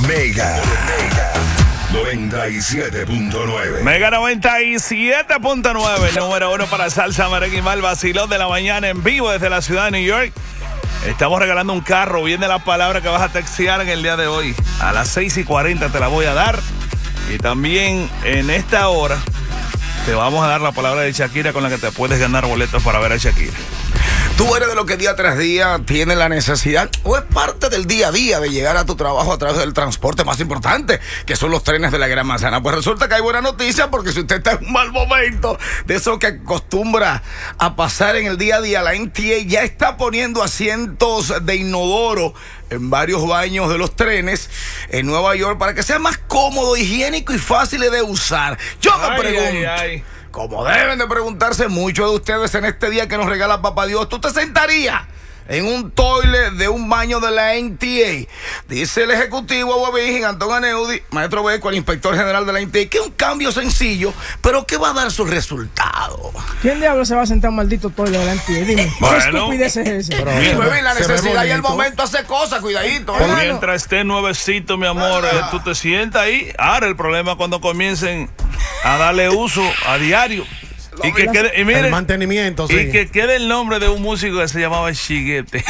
Mega 97.9. Mega 97.9, número 1 para salsa, merengue y mal vacilón de la mañana en vivo desde la ciudad de New York. Estamos regalando un carro. Viene la palabra que vas a textear en el día de hoy. A las 6:40 te la voy a dar. Y también en esta hora te vamos a dar la palabra de Shakira con la que te puedes ganar boletos para ver a Shakira. ¿Tú eres de los que día tras día tiene la necesidad o es parte del día a día de llegar a tu trabajo a través del transporte más importante, que son los trenes de la Gran Manzana? Pues resulta que hay buena noticia, porque si usted está en un mal momento, de eso que acostumbra a pasar en el día a día, la NTA ya está poniendo asientos de inodoro en varios baños de los trenes en Nueva York para que sea más cómodo, higiénico y fácil de usar. Yo me pregunto, como deben de preguntarse muchos de ustedes en este día que nos regala Papá Dios, ¿tú te sentarías en un toilet de un baño de la NTA? Dice el ejecutivo Webin, Antón Aneudi, maestro Beco, el inspector general de la NTA, que es un cambio sencillo, pero que va a dar su resultado. ¿Quién diablo se va a sentar un maldito toilet de la NTA? Dime, ¿qué estupidez es esa? Webin, la necesidad y el momento hace cosas, cuidadito. Mientras esté nuevecito, mi amor, tú te sientas ahí. Ahora el problema es cuando comiencen a darle uso a diario. Y que quede, y miren, el mantenimiento, sí. Y que quede el nombre de un músico que se llamaba Chiguete.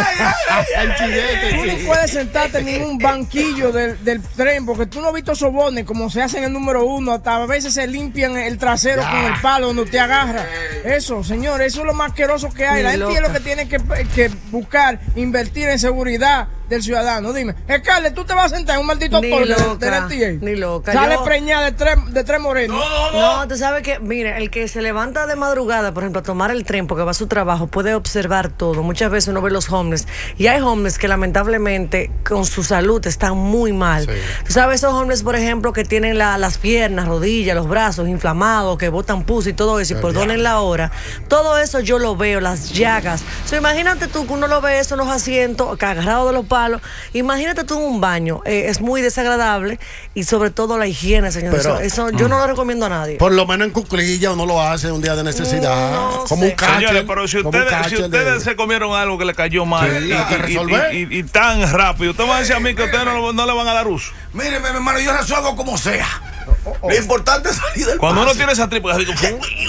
El Chiguete, Tú no puedes sentarte en un banquillo del tren, porque tú no has visto sobones como se hacen en el número 1. Hasta a veces se limpian el trasero con el palo donde te agarra. Eso, señor, eso es lo más asqueroso que hay. La gente es lo que tiene que buscar, invertir en seguridad del ciudadano. Dime, Scarlett, tú te vas a sentar en un maldito toilet de la NTA. Ni loca. Sale preñada de tres morenos. No, tú sabes que, mira, el que se levanta de madrugada, por ejemplo, a tomar el tren porque va a su trabajo, puede observar todo. Muchas veces uno ve los homeless, y hay homeless que lamentablemente con su salud están muy mal. Sí. Tú sabes, esos homeless, por ejemplo, que tienen las piernas, rodillas, los brazos inflamados, que botan pus y todo eso, y perdonen la hora. Todo eso yo lo veo, las llagas. Imagínate tú que uno lo ve eso en los asientos, agarrado de los palos. Imagínate tú en un baño. Es muy desagradable, y sobre todo la higiene, señor. Pero, eso yo no lo recomiendo a nadie. Por lo menos en cuclilla uno lo hace un día de necesidad. No como sé. un catcher. Señores, pero si ustedes se comieron algo que le cayó mal, sí, y tan rápido, usted va a decir a mí que ustedes no le van a dar uso. Mire, mi hermano, yo resuelvo como sea. Lo importante es salir del Cuando paso. uno tiene esa tripa, digo,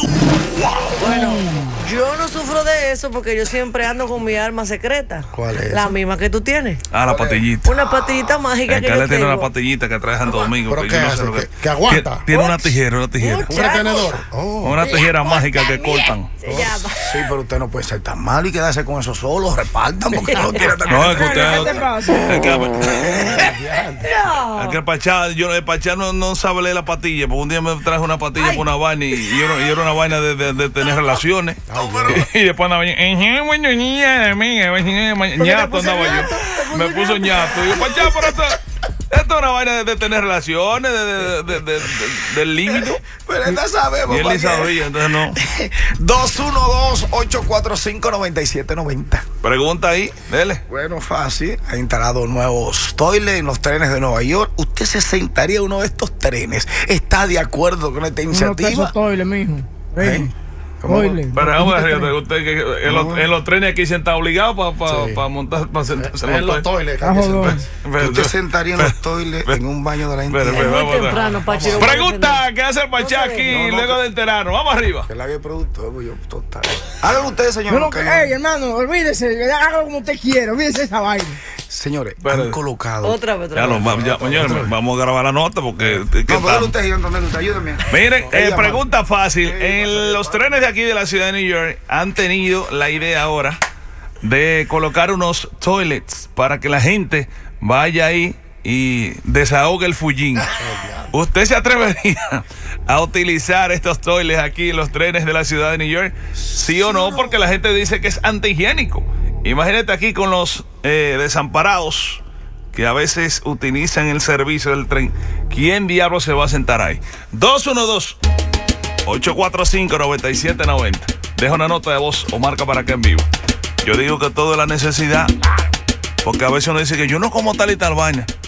Bueno, yo no sufro de eso porque yo siempre ando con mi arma secreta. ¿Cuál es? La misma que tú tienes. la patillita. Una patillita mágica que yo tiene tengo. una patillita que trae a Santo Domingo. ¿Pero que qué yo no hace? sé lo ¿Que aguanta? Tiene una tijera. Un retenedor. Una tijera mágica que cortan. Se llama. Sí, pero usted no puede ser tan malo y quedarse con eso solo. Repartan porque no quiere estar. No, es que ¿Qué te usted. pasa? Es que No. el Pachá no sabe leer la patilla, porque un día me trajo una patilla por una vaina y era una vaina de tener relaciones. Y después andaba yo, ñato andaba yo. Me puso ñato. Y yo, Pachá, pero esto es una vaina de tener relaciones, del límite. Pero esta sabemos. Y él ni sabía, entonces no. 212-845-9790. Pregunta ahí, dele. Bueno, fácil. Ha instalado nuevos toilets en los trenes de Nueva York. ¿Usted se sentaría en uno de estos trenes? ¿Está de acuerdo con esta iniciativa? Esos toiles, mijo. ¿Eh? Toilet. Pero vamos a decir, usted que en los trenes aquí se está obligado para montar, para sentarse En los toiles. ¿Usted te sentaría en los toilets en un baño de la NTA? Es muy temprano, Pachi. Pregunta, ¿qué hace el Pachá aquí luego de enterarnos? Vamos arriba. Que la haga el productor, pues yo total. Háganlo ustedes, señor. Yo no, hermano, olvídese, hágalo como usted quiera, olvídese esa vaina. Señores, Pero- han colocado. Otra vez. Señores, vamos a grabar la nota porque. No, pero usted, ayúdame. Miren, Ella, pregunta fácil. ¿Qué En pasa? los trenes de aquí de la ciudad de New York han tenido la idea ahora de colocar unos toilets para que la gente vaya ahí y desahogue el fullín. ¿Usted se atrevería a utilizar estos toilets aquí en los trenes de la ciudad de New York? ¿Sí o no? Porque la gente dice que es antihigiénico. Imagínate aquí con los desamparados que a veces utilizan el servicio del tren. ¿Quién diablo se va a sentar ahí? 212-845-9790. Deja una nota de voz o marca para acá en vivo. Yo digo que todo es la necesidad, porque a veces uno dice que yo no como tal y tal vaina.